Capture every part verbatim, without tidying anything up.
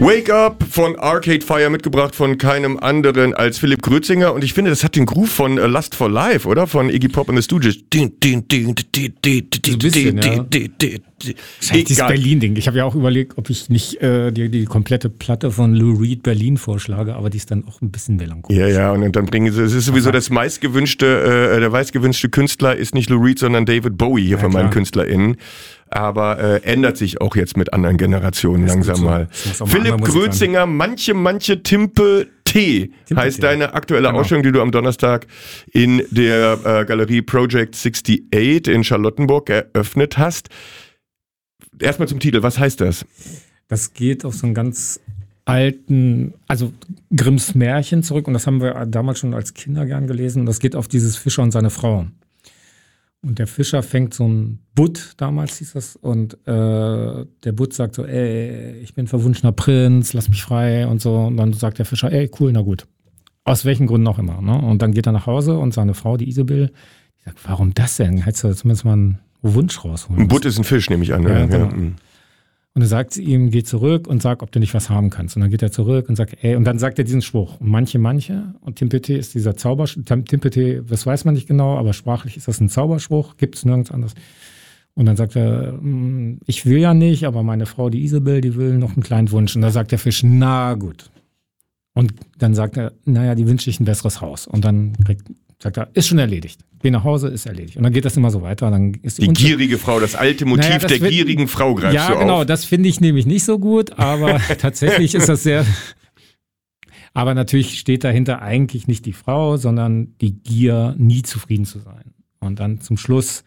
Wake Up von Arcade Fire, mitgebracht von keinem anderen als Philipp Grötzinger. Und ich finde, das hat den Groove von uh, Lust for Life, oder? Von Iggy Pop and the Stooges. Ein bisschen, ja. Dieses Berlin-Ding. Ich habe ja auch überlegt, ob ich nicht äh, die, die komplette Platte von Lou Reed Berlin vorschlage, aber die ist dann auch ein bisschen melancholisch. Ja, ja, und dann bringen sie, es ist sowieso das meistgewünschte, äh, der meistgewünschte Künstler ist nicht Lou Reed, sondern David Bowie hier ja, von klar. meinen KünstlerInnen. Aber äh, ändert sich auch jetzt mit anderen Generationen langsam so. mal. Philipp Grötzinger, manche, manche Timpe T Timpe heißt T. deine aktuelle genau. Ausstellung, die du am Donnerstag in der äh, Galerie Project achtundsiebzig in Charlottenburg eröffnet hast. Erstmal zum Titel, was heißt das? Das geht auf so einen ganz alten, also Grimms Märchen zurück und das haben wir damals schon als Kinder gern gelesen und das geht auf dieses Fischer und seine Frau. Und der Fischer fängt so ein Butt, damals hieß das, und äh, der Butt sagt so, ey, ich bin verwunschener Prinz, lass mich frei und so. Und dann sagt der Fischer, ey, cool, na gut. Aus welchen Gründen auch immer. Ne? Und dann geht er nach Hause und seine Frau, die Isabel, die sagt, warum das denn? Hättest du zumindest mal einen Wunsch rausholen. Ein Butt ist ein Fisch, nehme ich an. Ja, ja, genau. ja. Und dann sagt sie ihm, geh zurück und sag, ob du nicht was haben kannst. Und dann geht er zurück und sagt, ey, und dann sagt er diesen Spruch. Manche, manche. Und Timpete ist dieser Zauberspruch. Timpete, das weiß man nicht genau, aber sprachlich ist das ein Zauberspruch. Gibt es nirgends anders. Und dann sagt er, ich will ja nicht, aber meine Frau, die Isabel, die will noch einen kleinen Wunsch. Und da sagt der Fisch, na gut. Und dann sagt er, naja, die wünsche ich ein besseres Haus. Und dann kriegt, sagt er, ist schon erledigt. Geh nach Hause, ist erledigt. Und dann geht das immer so weiter. Dann ist die die gierige Frau, das alte Motiv naja, das der wird, gierigen Frau greifst ja, du auf. Ja, genau, das finde ich nämlich nicht so gut, aber tatsächlich ist das sehr... Aber natürlich steht dahinter eigentlich nicht die Frau, sondern die Gier, nie zufrieden zu sein. Und dann zum Schluss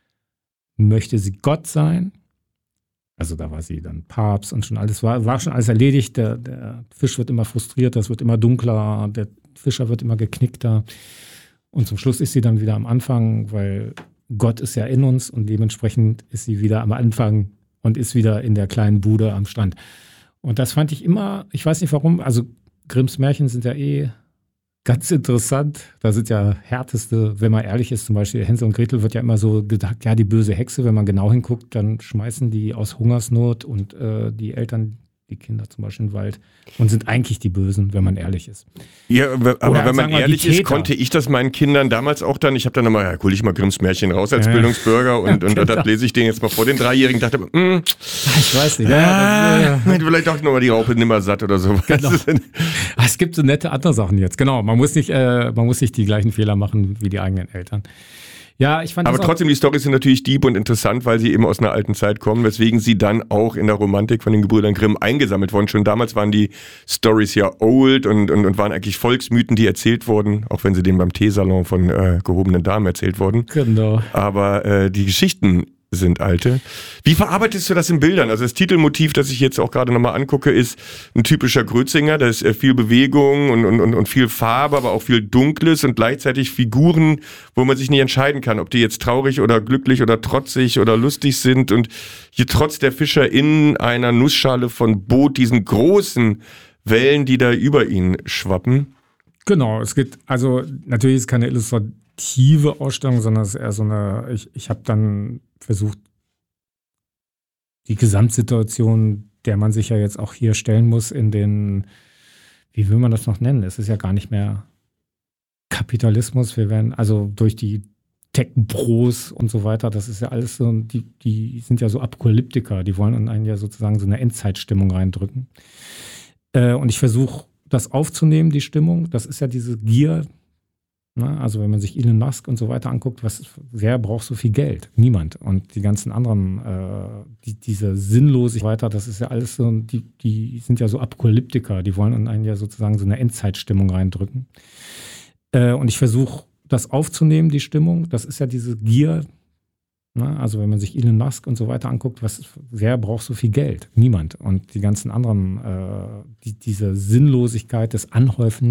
möchte sie Gott sein. Also da war sie dann Papst und schon alles, war, war schon alles erledigt. Der, der Fisch wird immer frustrierter, es wird immer dunkler, der Fischer wird immer geknickter. Und zum Schluss ist sie dann wieder am Anfang, weil Gott ist ja in uns und dementsprechend ist sie wieder am Anfang und ist wieder in der kleinen Bude am Strand. Und das fand ich immer, ich weiß nicht warum, also Grimms Märchen sind ja eh ganz interessant. Da sind ja härteste, wenn man ehrlich ist, zum Beispiel Hänsel und Gretel wird ja immer so gesagt, ja, die böse Hexe, wenn man genau hinguckt, dann schmeißen die aus Hungersnot und äh, die Eltern die Kinder zum Beispiel in den Wald und sind eigentlich die Bösen, wenn man ehrlich ist. Ja, aber Oder wenn man ehrlich ist, konnte ich das meinen Kindern damals auch dann, ich habe dann nochmal, ja, hol ich mal Grimms Märchen raus als ja. Bildungsbürger und, und, und das lese ich denen jetzt mal vor den Dreijährigen, dachte, mh, ich weiß nicht. Ja, ja, ja, ja. Vielleicht auch nochmal die Raupe nimmer satt oder so. Genau. Es gibt so nette andere Sachen jetzt, genau. Man muss nicht, äh, man muss nicht die gleichen Fehler machen wie die eigenen Eltern. Ja, ich fand Aber das trotzdem, die Storys sind natürlich deep und interessant, weil sie eben aus einer alten Zeit kommen, weswegen sie dann auch in der Romantik von den Gebrüdern Grimm eingesammelt wurden. Schon damals waren die Storys ja old und, und, und waren eigentlich Volksmythen, die erzählt wurden, auch wenn sie denen beim Teesalon von äh, gehobenen Damen erzählt wurden. Genau. Aber äh, die Geschichten sind alte. Wie verarbeitest du das in Bildern? Also das Titelmotiv, das ich jetzt auch gerade nochmal angucke, ist ein typischer Grötzinger. Da ist viel Bewegung und, und, und viel Farbe, aber auch viel Dunkles und gleichzeitig Figuren, wo man sich nicht entscheiden kann, ob die jetzt traurig oder glücklich oder trotzig oder lustig sind. Und hier trotzt der Fischer in einer Nussschale von Boot diesen großen Wellen, die da über ihn schwappen. Genau, es geht, also natürlich ist es keine illustrative Ausstellung, sondern es ist eher so eine, ich, ich habe dann versucht, die Gesamtsituation, der man sich ja jetzt auch hier stellen muss, in den, wie will man das noch nennen? Es ist ja gar nicht mehr Kapitalismus. Wir werden, also durch die Tech-Bros und so weiter, das ist ja alles so, die, die sind ja so Apokalyptiker, die wollen in einen ja sozusagen so eine Endzeitstimmung reindrücken. Äh, und ich versuche, das aufzunehmen, die Stimmung. Das ist ja diese Gier. Ne? Also wenn man sich Elon Musk und so weiter anguckt, was, wer braucht so viel Geld? Niemand. Und die ganzen anderen, äh, die, diese Sinnlosigkeit, das ist ja alles so, die, die sind ja so Apokalyptiker, die wollen in einen ja sozusagen so eine Endzeitstimmung reindrücken. Äh, und ich versuche, das aufzunehmen, die Stimmung. Das ist ja diese Gier. Ne? Also wenn man sich Elon Musk und so weiter anguckt, was, wer braucht so viel Geld? Niemand. Und die ganzen anderen, äh, die, diese Sinnlosigkeit des Anhäufen